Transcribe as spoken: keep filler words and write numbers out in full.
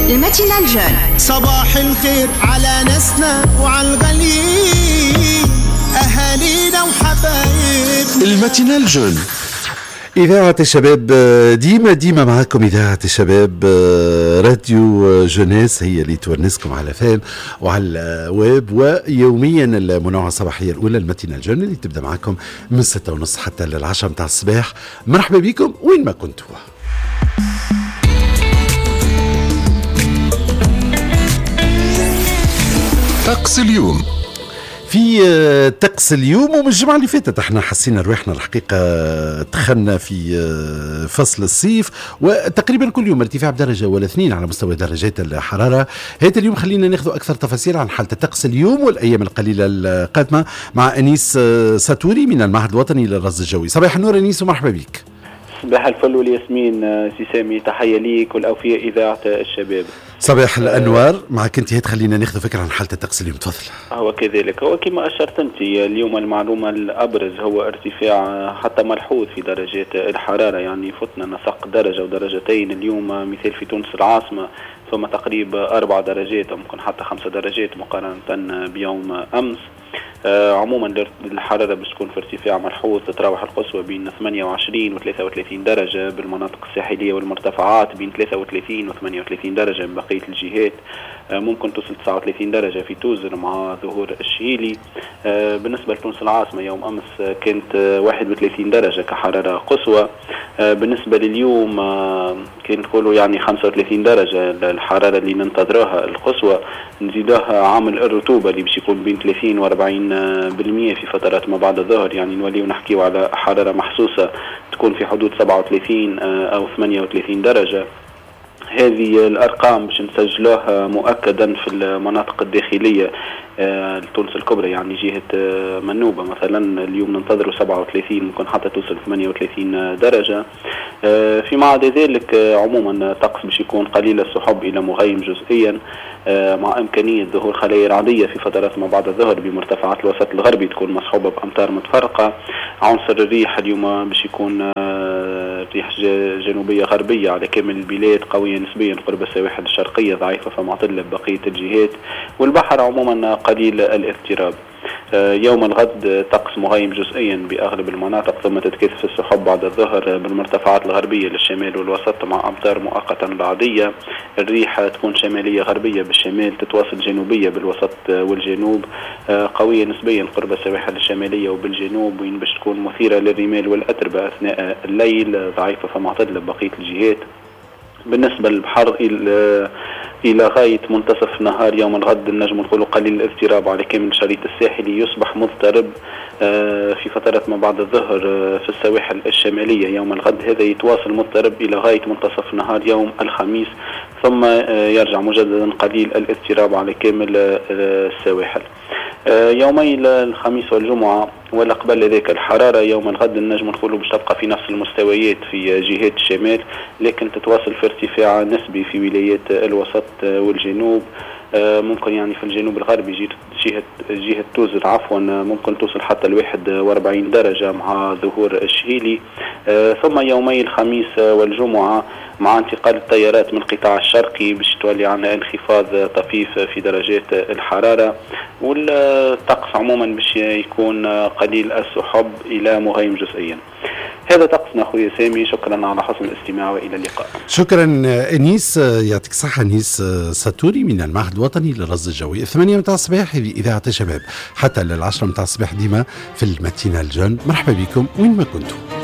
الماتينال جون. صباح الخير على ناسنا وعلى الغاليين، أهالينا وحبايبنا. الماتينال جون، إذاعة الشباب ديما ديما معكم. إذاعة الشباب راديو جونيس هي اللي تونسكم على فهم وعلى الويب، ويوميا المنوعة الصباحية الأولى الماتينال جون اللي تبدأ معكم من ستة ونص حتى للعشرة متاع الصباح. مرحبا بكم وين ما كنتوا. طقس اليوم. في طقس اليوم ومن الجمعة اللي فاتت احنا حسينا روحنا الحقيقة دخلنا في فصل الصيف، وتقريبا كل يوم ارتفاع بدرجة ولا اثنين على مستوى درجات الحرارة. هذا اليوم خلينا ناخذ أكثر تفاصيل عن حالة الطقس اليوم والأيام القليلة القادمة مع أنيس ساتوري من المعهد الوطني للرصد الجوي. صباح النور أنيس ومرحبا بك. صباح الفل والياسمين سي سامي، تحية ليك والأوفياء إذاعة الشباب. صباح الأنوار معك أنت. خلينا ناخذ فكرة عن حالة الطقس اليوم، تفضل. هو كذلك، هو كما أشرت أنت اليوم المعلومة الأبرز هو ارتفاع حتى ملحوظ في درجات الحرارة، يعني فتنا نسق درجة ودرجتين اليوم. مثال في تونس العاصمة ثم تقريبا أربع درجات، ممكن حتى خمسة درجات مقارنة بيوم أمس. آه عموما الحرارة باش تكون في ارتفاع ملحوظ، تتراوح القصوى بين ثمانية وعشرين و ثلاثة وثلاثين درجة بالمناطق الساحلية والمرتفعات، بين ثلاثة وثلاثين و ثمانية وثلاثين درجة من بقية الجهات. آه ممكن توصل تسعة وثلاثين درجة في توزر مع ظهور الشهيلي. آه بالنسبة لتونس العاصمة يوم أمس كانت آه واحد وثلاثين درجة كحرارة قصوى. آه بالنسبة لليوم آه كان نقولوا يعني خمسة وثلاثين درجة الحرارة اللي ننتظروها القصوى. نزيدها عامل الرطوبة اللي باش يكون بين ثلاثين و أربعين بالمئة في فترات ما بعد الظهر، يعني نوليو نحكيو على حرارة محسوسة تكون في حدود سبعة وثلاثين أو ثمانية وثلاثين درجة. هذه الأرقام باش نسجلوها مؤكدا في المناطق الداخلية لتونس الكبرى، يعني جهة منوبة مثلا اليوم ننتظروا سبعة وثلاثين، ممكن حتى توصل ثمانية وثلاثين درجة. فيما عدا ذلك عموما طقس باش يكون قليل السحب إلى مغيم جزئيا، مع إمكانية ظهور خلايا رعدية في فترات ما بعد الظهر بمرتفعات الوسط الغربي تكون مصحوبة بأمطار متفرقة. عنصر الريح اليوم باش يكون ريح جنوبية غربية على كامل البلاد، قوية نسبيا قرب السواحل الشرقية، ضعيفة فمعتدلة ببقية الجهات، والبحر عموما قليل الاضطراب. يوم الغد طقس مغيم جزئيا بأغلب المناطق، ثم تتكثف السحب بعد الظهر بالمرتفعات الغربية للشمال والوسط مع أمطار مؤقتا رعدية. الريح تكون شمالية غربية بالشمال، تتواصل جنوبية بالوسط والجنوب، قوية نسبيا قرب السواحل الشمالية وبالجنوب، وين باش تكون مثيرة للرمال والأتربة أثناء الليل، ضعيفة فمعتدلة ببقية الجهات. بالنسبة للبحر إلى غاية منتصف نهار يوم الغد نجم نقول قليل الاضطراب على كامل الشريط الساحلي، يصبح مضطرب في فترات ما بعد الظهر في السواحل الشمالية. يوم الغد هذا يتواصل مضطرب إلى غاية منتصف نهار يوم الخميس، ثم يرجع مجددا قليل الاضطراب على كامل السواحل. يومي الخميس والجمعة ولا قبل ذلك الحرارة يوم الغد النجم نقولوا باش تبقى في نفس المستويات في جهات الشمال، لكن تتواصل في ارتفاع نسبي في ولايات الوسط والجنوب. ممكن يعني في الجنوب الغربي جهة جهة توزر عفوا ممكن توصل حتى الواحد وأربعين درجة مع ظهور الشهيلي. ثم يومي الخميس والجمعة مع انتقال التيارات من القطاع الشرقي باش تولي عنا انخفاض طفيف في درجات الحرارة، والطقس عموما باش يكون قليل السحب إلى مغيم جزئيا. هذا طقسنا أخوي سامي، شكرا على حسن الاستماع وإلى اللقاء. شكرا أنيس، يعطيك الصحة. أنيس ساتوري من المعهد الوطني للرصد الجوي. الثمانية متاع الصباح هذه إذاعة الشباب حتى للعشرة متاع الصباح ديما في الماتينال جون. مرحبا بكم وين ما كنتم.